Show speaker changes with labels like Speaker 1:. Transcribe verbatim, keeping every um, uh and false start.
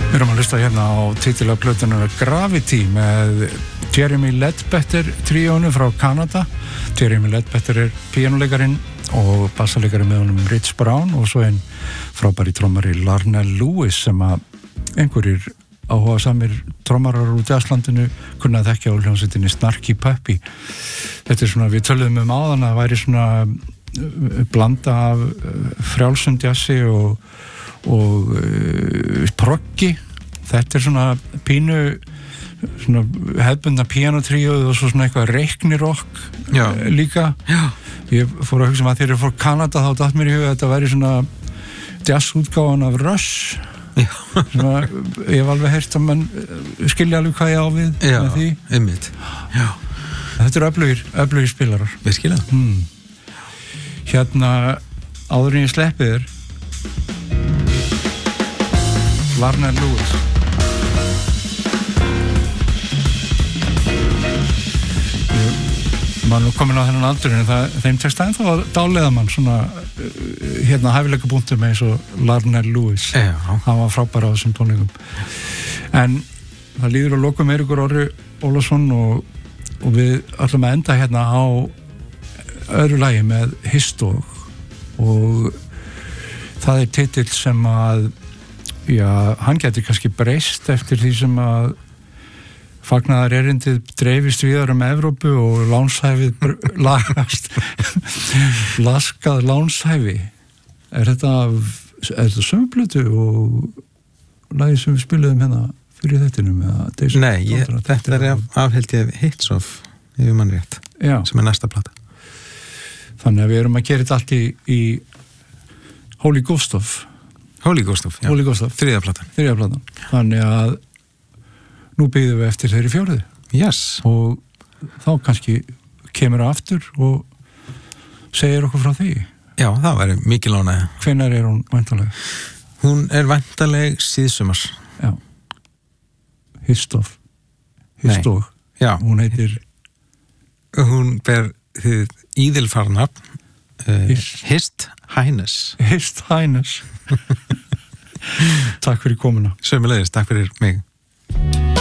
Speaker 1: Við erum að hlusta hérna á titilega plötunnar Gravity með Jeremy Ledbetter tríónu frá Kanada. Jeremy Ledbetter er píanuleikarin og bassaleikarin með honum Rich Brown og svo einn frábæri trommari Larnell Lewis sem að einhverjir áhuga samir trommarar úr jazzlandinu kunna að þekkja á hljómsveitinni Snarky Puppy. Þetta er svona, við töluðum um áðan að það væri svona blanda af frjálsum jazzi og, og uh, proggi. Þetta er svona pínu svona hefðbundna píanotríóð og svo svona eitthvað reiknirokk líka. Já. Ég fór að hugsa um að þegar ég fór Kanada þá datt mér í huga að þetta væri svona jazzútgáfan af Rush. Já. Svona, ég hef alveg heyrt að mann skilja alveg hvað ég á við Já, með því.
Speaker 2: Einmitt. Já.
Speaker 1: Þetta eru öflugir, öflugir spilarar.
Speaker 2: Virkilega.
Speaker 1: Hmm. Hérna, áður en ég sleppi þér, Larnell Lewis. Maður nú komin á þennan aldurinn, það, þeim tekst aðeins þá að dáleiða mann svona hérna hæfileika búntum eins og Larnell Lewis.
Speaker 2: Já.
Speaker 1: Hann var frábær á þessum tónleikum. En það líður að lokum Eiríkur Orri Ólafsson og, og við ætlum að enda hérna á öðru lagi með Histog og það er titill sem að já, hann getur kannski breyst eftir því sem að fagnaðar erindið dreifist víðar um Evrópu og lánshæfið lagast laskað lánshæfi. Er þetta er þetta sömplötu og lagið sem við spiluðum hérna fyrir þettinum?
Speaker 2: Nei, ég, þetta er af, afheld ég Hits of yfir mann rétt Já. Sem er næsta plata.
Speaker 1: Þannig að við erum að gera þetta allt í, í Holy Ghost of
Speaker 2: Holy Ghost of, já.
Speaker 1: Holy Ghost of.
Speaker 2: Þriðja platan.
Speaker 1: Þriðja platan. Þannig að nú bíðum við eftir þeirri fjóruði.
Speaker 2: Yes.
Speaker 1: Og þá kannski kemur það aftur og segir okkur frá því.
Speaker 2: Já, það væri mikil ánægja.
Speaker 1: Hvenær er hún væntanleg?
Speaker 2: Hún er væntanleg síðsumars.
Speaker 1: Já. Histof. Histog.
Speaker 2: Já.
Speaker 1: Hún heitir...
Speaker 2: Hún ber þið íðilfarnafn uh,
Speaker 1: Hist.
Speaker 2: Hist Highness.
Speaker 1: Hist Highness. Takk fyrir komuna.
Speaker 2: Sömuleiðis, takk fyrir mig.